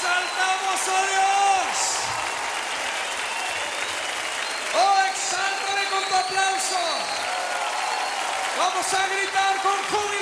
exaltamos a Dios. Oh, exáltale con tu aplauso. Vamos a gritar con júbilo.